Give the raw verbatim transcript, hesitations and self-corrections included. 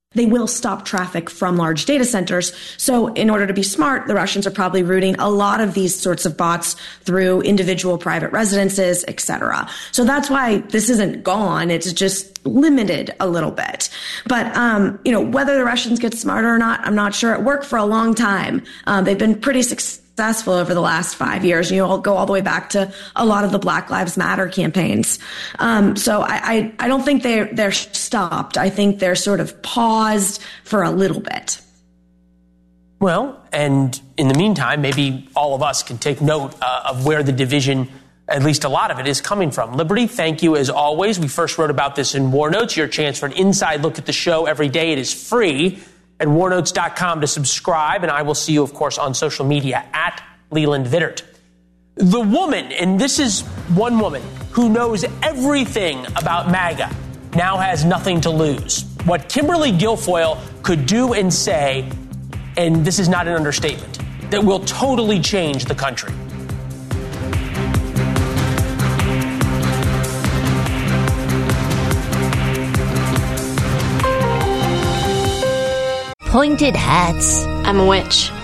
they will stop traffic from large data centers. So in order to be smart, the Russians are probably routing a lot of these sorts of bots through individual private residences, et cetera. So that's why this isn't gone. It's just limited a little bit. But, um, you know, whether the Russians get smarter or not, I'm not sure. It worked for a long time. Um, they've been pretty successful. successful over the last five years. You know, I'll go all the way back to a lot of the Black Lives Matter campaigns. Um, so I, I, I don't think they're, they're stopped. I think they're sort of paused for a little bit. Well, and in the meantime, maybe all of us can take note uh, of where the division, at least a lot of it, is coming from. Liberty, thank you as always. We first wrote about this in War Notes. Your chance for an inside look at the show every day. It is free at war notes dot com to subscribe, and I will see you, of course, on social media at Leland Vittert. The woman, and this is one woman who knows everything about MAGA, now has nothing to lose. What Kimberly Guilfoyle could do and say, and this is not an understatement, that will totally change the country. Pointed hats. I'm a witch.